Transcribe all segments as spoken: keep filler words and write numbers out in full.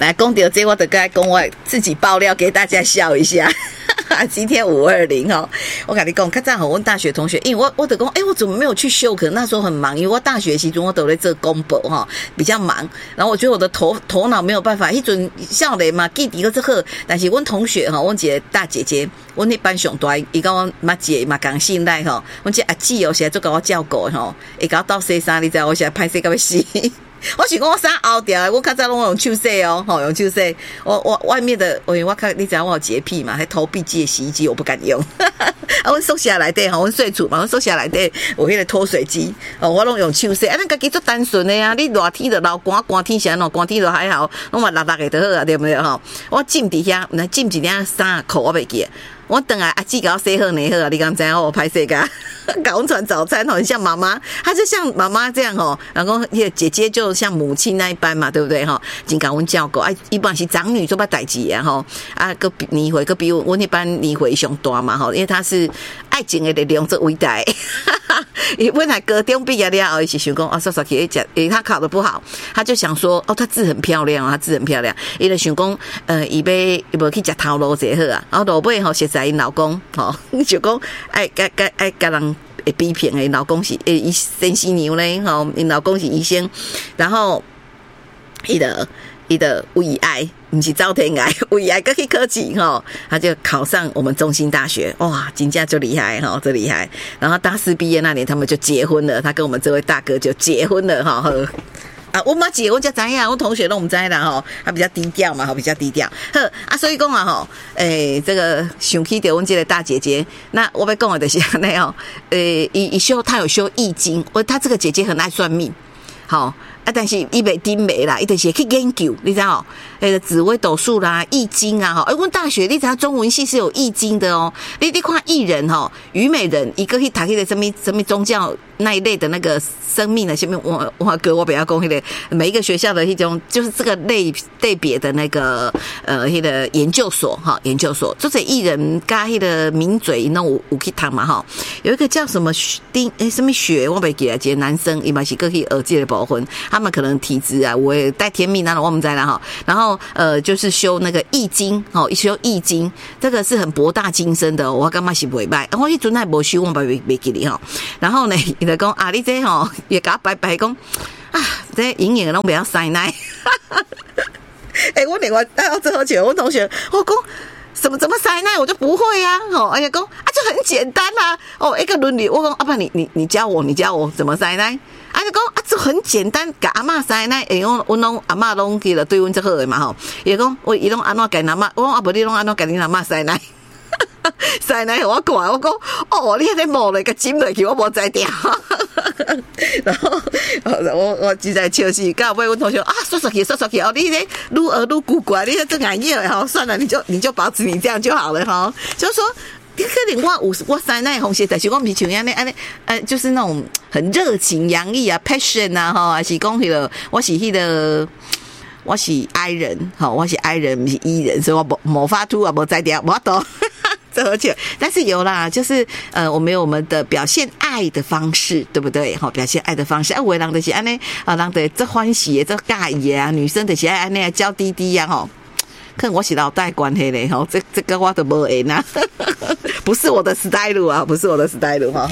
来讲到这，我就该讲我自己爆料给大家笑一下。今天五二零哦，我跟你讲，较早好，我大学同学，因为我我就讲，哎、欸，我怎么没有去秀？可能那时候很忙，因为我大学时中我都在做公布哈，比较忙。然后我觉得我的头头脑没有办法，一准少年嘛，记忆个这好，但是我同学哈，我一个大姐姐，我那班上大，伊跟我妈姐嘛讲信赖哈，我这阿姊哦，现在就给我照顾哈，会搞到洗衫，你知道我现在歹势到要死。我是讲我衫凹掉，我较早拢用手洗哦，吼用手洗。我我外面的，我我看你知道我有洁癖嘛，还投币机的洗衣机我不敢用。啊，我宿舍内底吼，我睡厝嘛，我宿舍内底有迄个脱水机，哦，我拢用手洗。啊，咱家己做单纯的啊，你热天就流汗，寒天啥喏，寒天就还好，拢嘛热热的就好啊，对不对吼？我浸伫遐，来浸一领衫裤我袂记。我等下阿姊给我洗好内好啊，你刚才我拍摄个，搞传早餐很像妈妈，她就像妈妈这样哦，然后姐姐就像母亲那一般嘛，对不对哈？真搞阮照顾，啊，一般是长女做把代志啊吼，啊个年岁个比我我那班年岁上大嘛吼，因为她是爱情的力量最伟大。因为他高中毕业了后，伊是想讲哦，刷刷去讲，诶，他考得不好，他就想说哦，他字很漂亮，他字很漂亮，伊就想讲，呃，伊要伊无去食头路者好啊，然后落尾吼，实在因老公吼，就讲爱甲甲爱甲人会批评诶，老公是诶，伊生死牛咧吼，因老公是医生，然后伊的伊的为爱。不是招天爱，为爱去科技哈，他就考上我们中兴大学，哇，真正就厉害哈，这厉害。然后大四毕业那年，他们就结婚了，他跟我们这位大哥就结婚了哈。啊，我妈结婚才知影，我同学都唔知啦吼，他比较低调嘛，吼比较低调。呵啊，所以讲啊吼，诶、欸，这个想起到阮这个大姐姐，那我要讲的就是安尼哦，诶、欸，伊伊修她有修易经，我她这个姐姐很爱算命，好。啊，但是伊袂丁袂啦，伊就是去研究，你知道哦？诶，紫微斗数啦、易经啊，哈。哎，阮大学你知道中文系是有易经的哦。你你看艺人哈，虞美人一个去读迄个什么什么宗教那一类的那个生命的，下面我我哥我不要讲迄个每一个学校的一种就是这个类类别的那个呃迄个研究所哈，研究所就是艺人加迄个名嘴那有有去读嘛哈。有一个叫什么丁诶什么学我袂记得，一个男生伊嘛是过去学这个部分。他们可能体质啊，我也带天命那种，我们在啦哈。然后呃，就是修那个易经，哦，修易经，这个是很博大精深的、哦。我干嘛是不会拜？我一阵还没修，我没没记哩哈。然后呢，伊就讲啊，你这吼也给他拜拜讲啊，这营养都不要塞奶。哎、欸，我另外带到最后去，我同学我讲。什么怎么塞奶我就不会啊，哦，而且讲啊就很简单啊，哦一个伦理，我讲啊不你你你教我你教我怎么塞奶，啊就讲啊这很简单，给阿嬷塞奶，因为我拢阿嬷拢去了对阮最好的嘛吼，伊讲我伊拢安怎给阿嬷，我讲啊不你拢安怎给你阿嬷塞奶。塞奶我看，我讲哦，你迄个毛咧，个จิ้落去，我无知掉。然后我我只在笑死，到尾我同学啊，刷刷去，刷刷去，哦，你咧愈学愈古怪，你这眼叶哈，算了，你就你就保持你这样就好了哈。就是说，你可能我有我塞奶红鞋，但是我唔是像安尼安尼，呃，就是那种很热情洋溢啊 ，passion 啊，哈，还是讲迄个，我是迄个。我是 I 人，好，我是 I 人，不是 E 人，所以我无无法度啊，无在掉，无懂，这而且，但是有啦，就是呃，我们有我们的表现爱的方式，对不对？好，表现爱的方式，啊，有的人就是安尼，啊，人的这欢喜，这介意啊，女生就是爱安尼娇滴滴啊，吼。可能我是老带关系嘞，吼，这这个我都无会呐，不是我的 style 啊，不是我的 style 哈。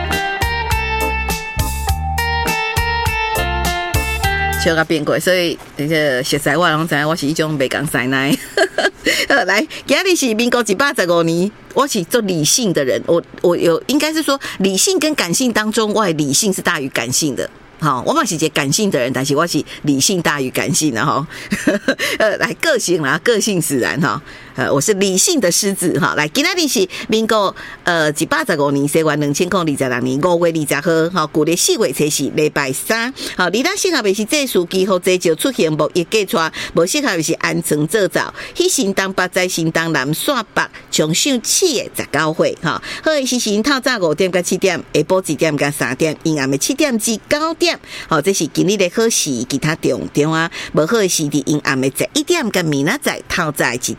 笑甲变过，所以那个实在我拢知，我是一种袂讲塞奶。来，今日是民国一百十五年，我是做理性的人，我我有应该是说理性跟感性当中，我的理性是大于感性的。好，我嘛是一个感性的人，但是我是理性大于感性的哈。呃，来个性啦，个性使然哈。呃，我是理性的狮子哈。来，今仔日是民国呃一百十五年，西元两千零二十六年五月二十号，哈，旧历四月初四，礼拜三。好，你咱适合的是这书记和这就出现木一计出，无适合的是安床做灶。迄新东北在新东南线北，从上七月十九岁哈。好的是时透早五点到七点，下晡一点到三点，阴暗的七点至九点。好，这是今日的好时，其他重点啊，无好的时伫阴暗的十一点，跟明仔载透早一点，好。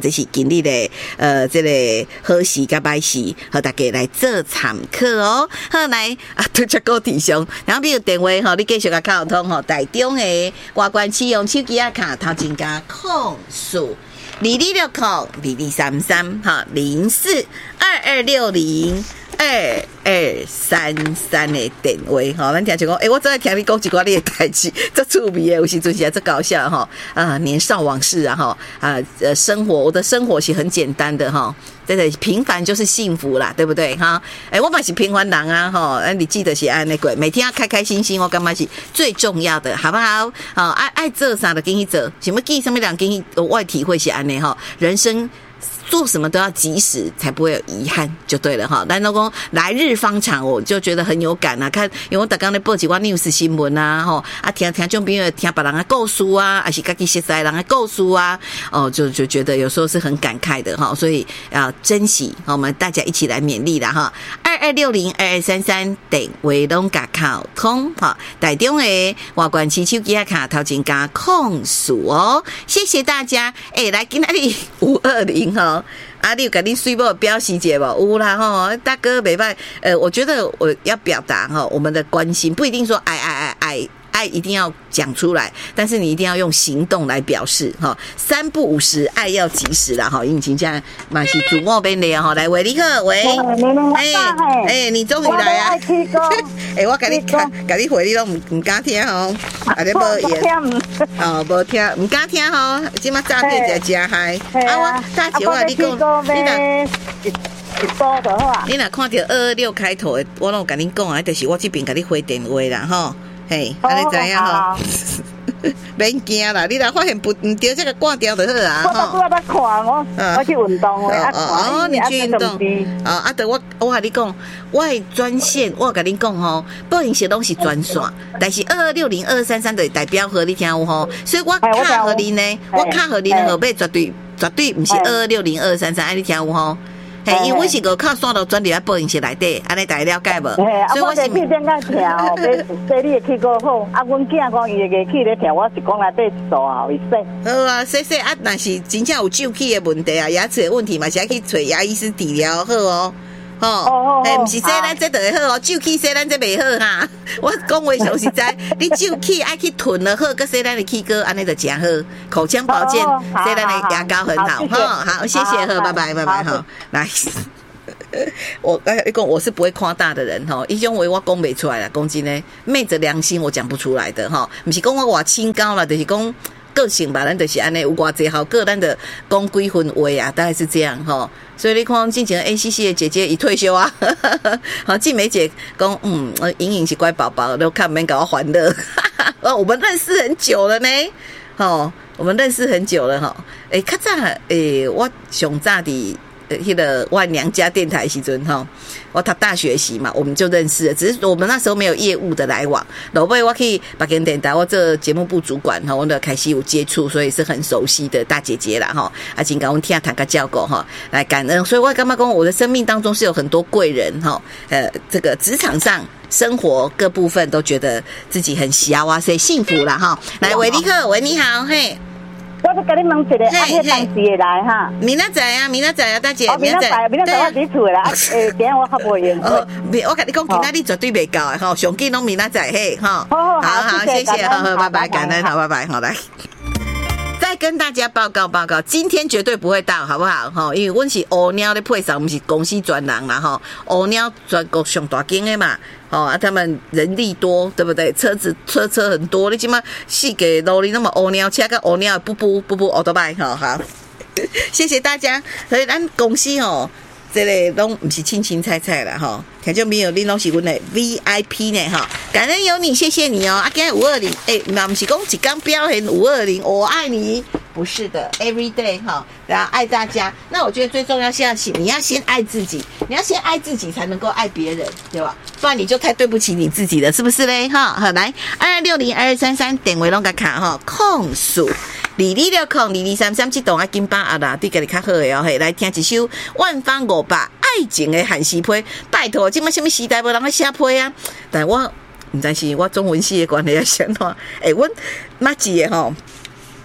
这是今日的呃这个好事甲歹事，和大家来做参考哦。好来啊，拄则个提醒，然后你有电话吼，你继续甲沟通吼，台中的外观启用手机啊卡头前加控诉。二二六空二二三三哈零四二二六零二二三三的电话哈，咱听就讲，诶、欸，我正在听你讲一寡你的代志，这趣味的，有时阵是这搞笑哈啊，年少往事啊哈啊呃，生活我的生活是很简单的哈，对对，平凡就是幸福啦，对不对哈？诶、欸，我嘛是平凡人啊哈，你记得是安那个，每天要开开心心，我感觉是最重要的，好不好？好，爱爱做啥的给你做，什么记什么两给你，我的体会是安内哈，人生。做什么都要及时，才不会有遗憾，就对了哈。但老公来日方长，我就觉得很有感啊。看，因为我刚刚在报几挂 news 新闻啊，吼啊，听听众朋友听别人的故事啊，还是自己熟悉人的故事啊，哦，就就觉得有时候是很感慨的哈。所以要珍惜，我们大家一起来勉励啦哈。二二六零二二三三电话拢甲靠通哈，台中的外观市手机卡头前加控诉哦，谢谢大家。哎、欸，来今仔日五二零哈。啊，你有给你水某表示者无？有啦吼，大哥袂歹。呃，我觉得我要表达哈，我们的关心不一定说爱爱爱爱爱一定要讲出来，但是你一定要用行动来表示哈。三不五时，爱要及时啦哈。引擎这样嘛是主卧边的哈，来喂你好，喂，哎哎，你终于来啊！哎、欸，我给你给你回你都唔唔敢听吼，啊你无言，哦无听，唔敢听吼，即马早起就真嗨。啊我大姐我你讲，你若一波就好啊。你若看到二二六开头的，我拢跟你讲啊，就是我这边给你回电话啦吼，嘿，安尼知影吼。免惊啦，你若发现不唔对，这个挂掉就好啊。 我都我在看我，我去运动的，啊哦哦，你去运动，哦啊，对我我跟你讲，我的专线，我跟你讲吼，保险些东西专线，但是二二六零二三三的代表和你听有吼，所以我卡和你呢，我卡和你的号码绝对绝对不是二二六零二三三，安你听有吼。嘿，因为我是个靠线路转入来保险室内底，安尼大家了解无？ 所以我是去点甲听哦，这你的气够好，啊，阮囝讲伊的气咧听，我是讲来底做啊，会洗。 好啊，洗洗啊，若是真正有臼齿的问题啊，牙齿的问题嘛，是要去找牙医师治疗好哦。吼，诶，毋是说咱这就会好哦，臼齿说咱这袂好哈。我讲话上实在，你臼齿爱去吞了好，佮说咱的齿膏安尼就真好，口腔保健，说咱的牙膏很好，哈，好，谢谢，好，拜拜，拜拜，哈，来。我哎，你讲我是不会夸大的人哈，一种话我讲不出来了，讲真的，昧着良心我讲不出来的哈，不是讲我话清高了，就是讲个性吧，咱就是安尼有偌济好个，咱的讲几分话啊，大概是这样哈。所以你看，之前 A C C 的姐姐已退休啊，好，静梅姐讲，嗯，莹莹是乖宝宝，都看免搞我欢乐，哦，我们认识很久了呢，哦，我们认识很久了哈，诶，较早诶，我上早的。呃，那个我娘家电台时阵哈，我读大学时嘛，我们就认识了。只是我们那时候没有业务的来往。老尾我去北京电台，我这节目部主管哈，我的开始有接触，所以是很熟悉的大姐姐啦哈。啊，真甲阮听谈个教过哈，来感恩。所以我干嘛讲，我的生命当中是有很多贵人哈。呃，这个职场上、生活各部分都觉得自己很喜啊，所以幸福啦哈。来，维尼克，喂，你好，嘿。 我要跟你问一个，啊，迄当时的来哈。 明仔载啊，明仔载啊，大姐。 明仔载，明仔载我伫厝啦。诶，今日我较无闲。哦， 我跟你讲，今仔日绝对袂够诶，吼，上紧拢明仔载嘿，哈。 好好好，谢谢，好好，拜拜，感恩，好，拜拜，好来。再跟大家报告报告，今天绝对不会到，好不好？哈，因为阮是乌鸟的配上，不是公司专人啦，哈。乌鸟全国上大间的嘛。哦啊，他们人力多，对不对？车子车车很多，你起码四个路里那么乌鸟车个乌鸟不不不不奥多拜，好好，谢谢大家。所以咱公司哦，这个拢不是青青菜菜啦哈，听众朋友，你拢是阮的 V I P 呢哈，感恩有你，谢谢你哦。啊，今日五二零，哎，那不是讲一刚标很五二零，我爱你。不是的 ，every day 哈，然后爱大家。那我觉得最重要是要你要先爱自己，你要先爱自己才能够爱别人，对吧？不然你就太对不起你自己了，是不是嘞？哈，好来，二二六零二二三三电话拢甲卡哈，控诉二二六控二二三三这档啊金巴啊啦，对家己较好的哦，嘿，来听一首万芳五百爱情的汉诗批，拜托，今麦什么时代无人去写批啊？但我唔知是我中文系的关系啊，先吼，诶，阮妈姐的吼。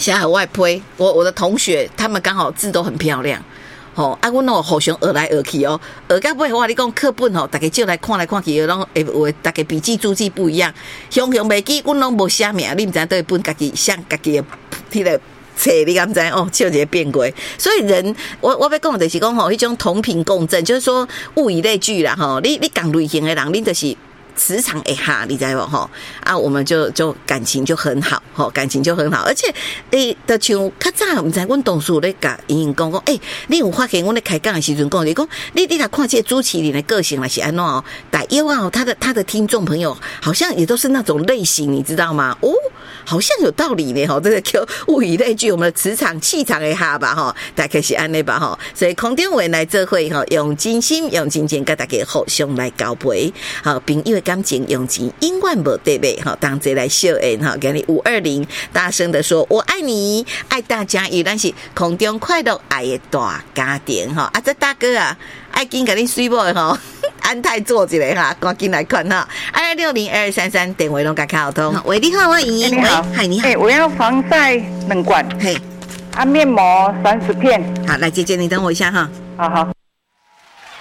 下海外推，我我的同学他们刚好字都很漂亮。吼、哦，啊，阮拢互相学来学去哦，学到尾我跟你讲课本吼，大家借来看来看去，拢会有大家笔记注记不一样，熊熊袂记，阮拢无写名，你毋知对本家己写家己的迄个册，你敢知哦？笑一个变鬼。所以人，我我要讲的就是讲吼，迄种同频共振，就是说物以类聚啦吼。你你讲类型的人，恁就是。磁场会合，你知无吼？啊，我们就就感情就很好，吼，感情就很好。而且，诶，就像较早，毋知阮同事咧甲因讲讲，诶、欸，你有发现阮咧开讲的时阵讲，你讲，你你来看这朱麒麟的个性啦是安怎哦？但因为哦，他的他的听众朋友好像也都是那种类型，你知道吗？哦，好像有道理呢，吼，这个叫物以类聚，我们的磁场气场会合吧，吼，大概是安尼吧，吼。所以空中话来做伙，吼，用真心用真情，甲大家互相来交陪，好朋友。感情用钱永远无对袂哈，当这来秀恩哈，给你五二零大声的说我爱你，爱大家，依然是空中快乐爱的大家庭哈。啊，这大哥啊，爱紧给你水某哈，安泰做一个哈，赶紧来看哈，二六零二三三电话拢甲开通。喂，你好，我莹莹，喂，嗨，你好， 哎，我要防晒冷管， 嘿， 啊，面膜三十片， 好，来姐姐，你等我一下哈， 好好。